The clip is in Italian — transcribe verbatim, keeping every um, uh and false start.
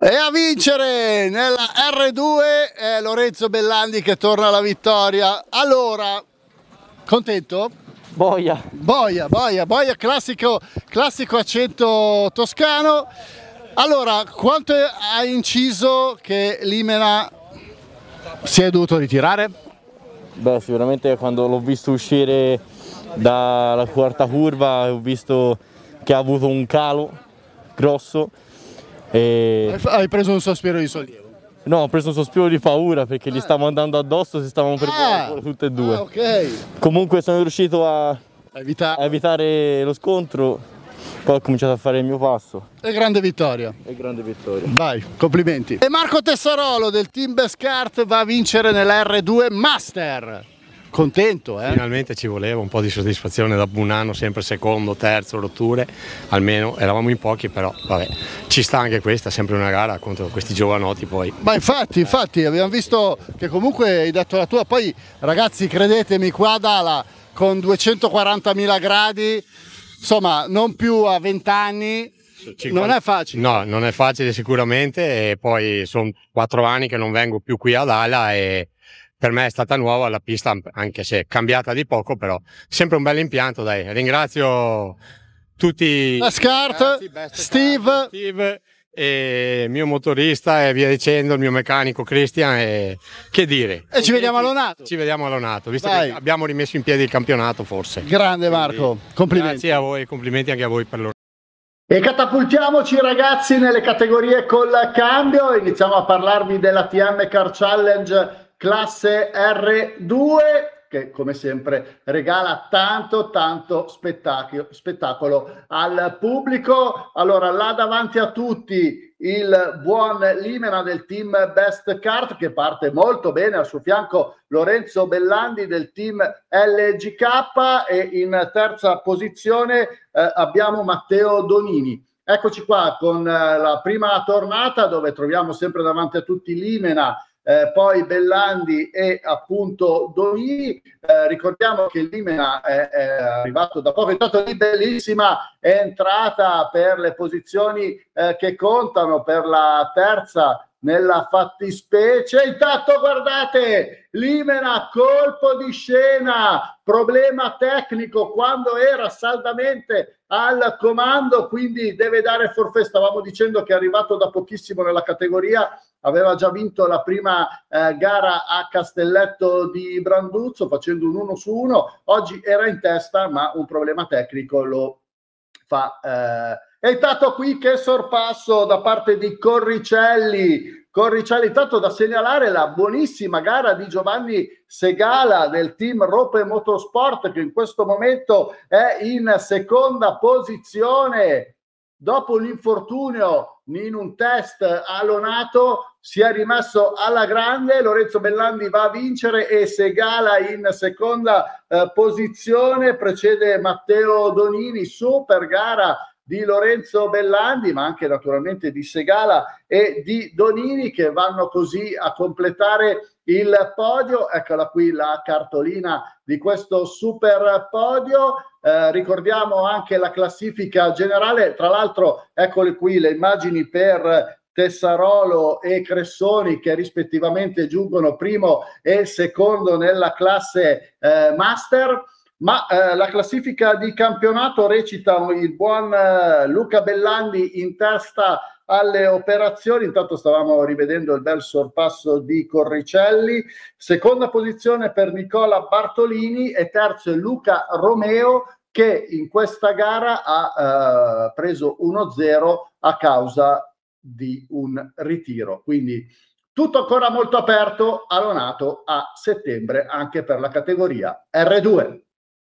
E a vincere nella erre due è Lorenzo Bellandi che torna alla vittoria. Allora, contento? Boia. Boia, boia, boia, classico, classico accento toscano. Allora, quanto ha inciso che Limena si è dovuto ritirare? Beh, sicuramente quando l'ho visto uscire dalla quarta curva ho visto che ha avuto un calo grosso. E... Hai preso un sospiro di sollievo? No, ho preso un sospiro di paura perché gli stavo andando addosso, si stavano per Ah, tutte e due. Ah, ok. Comunque sono riuscito a, Evitare. a evitare lo scontro, poi ho cominciato a fare il mio passo. E grande vittoria. E grande vittoria. Vai, complimenti. E Marco Tessarolo del team Best Kart va a vincere nella erre due Master. Contento, eh? Finalmente ci voleva un po' di soddisfazione dopo un anno, sempre secondo, terzo, rotture, almeno eravamo in pochi, però vabbè, ci sta anche questa, sempre una gara contro questi giovanotti poi. Ma infatti, infatti, abbiamo visto che comunque hai dato la tua, poi ragazzi credetemi qua a Dala con duecentoquarantamila gradi, insomma non più a venti anni, non è facile. No, non è facile sicuramente e poi sono quattro anni che non vengo più qui a Dala e per me è stata nuova la pista, anche se è cambiata di poco, però sempre un bel impianto, dai. Ringrazio tutti Best Kart, Steve, Steve e il mio motorista e via dicendo, il mio meccanico Christian e che dire. E ci vediamo a Lonato. Ci vediamo a Lonato, visto Vai. che abbiamo rimesso in piedi il campionato forse. Grande Marco, Quindi, complimenti. Grazie a voi, complimenti anche a voi per l'ora. E catapultiamoci ragazzi nelle categorie col cambio, iniziamo a parlarvi della T M Car Challenge classe erre due che come sempre regala tanto tanto spettacolo, spettacolo al pubblico. Allora là davanti a tutti il buon Limena del team Best Kart che parte molto bene, al suo fianco Lorenzo Bellandi del team elle gi ka e in terza posizione eh, abbiamo Matteo Donini. Eccoci qua con eh, la prima tornata dove troviamo sempre davanti a tutti Limena, Eh, poi Bellandi e appunto Donini. Eh, ricordiamo che Limena è, è arrivato da poco, è stata lì bellissima entrata per le posizioni eh, che contano per la terza nella fattispecie. Intanto guardate Limena, colpo di scena, problema tecnico quando era saldamente al comando, quindi deve dare forfait. Stavamo dicendo che è arrivato da pochissimo nella categoria, aveva già vinto la prima eh, gara a Castelletto di Branduzzo facendo un uno su uno, oggi era in testa ma un problema tecnico lo fa eh, è stato qui che sorpasso da parte di Corricelli. Corricelli, tanto da segnalare la buonissima gara di Giovanni Segala del team Rope Motorsport che in questo momento è in seconda posizione. Dopo l'infortunio in un test a Lonato si è rimesso alla grande, Lorenzo Bellandi va a vincere e Segala in seconda eh, posizione, precede Matteo Donini, super gara di Lorenzo Bellandi ma anche naturalmente di Segala e di Donini che vanno così a completare il podio. Eccola qui la cartolina di questo super podio. Eh, ricordiamo anche la classifica generale, tra l'altro eccole qui le immagini per Tessarolo e Cressoni che rispettivamente giungono primo e secondo nella classe eh, Master. Ma eh, la classifica di campionato recita il buon eh, Luca Bellandi in testa alle operazioni. Intanto stavamo rivedendo il bel sorpasso di Corricelli, seconda posizione per Nicola Bartolini e terzo è Luca Romeo che in questa gara ha eh, preso uno zero a causa di un ritiro, quindi tutto ancora molto aperto a Lonato a settembre anche per la categoria erre due.